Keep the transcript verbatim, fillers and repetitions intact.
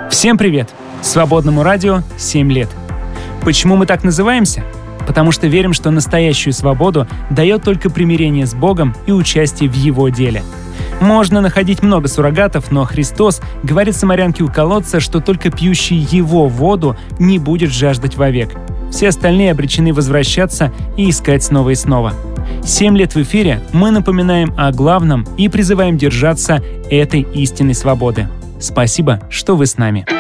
Всем привет! Свободному радио семь лет. Почему мы так называемся? Потому что верим, что настоящую свободу дает только примирение с Богом и участие в Его деле. Можно находить много суррогатов, но Христос говорит самарянке у колодца, что только пьющий Его воду не будет жаждать вовек. Все остальные обречены возвращаться и искать снова и снова. Семь лет в эфире мы напоминаем о главном и призываем держаться этой истинной свободы. Спасибо, что вы с нами.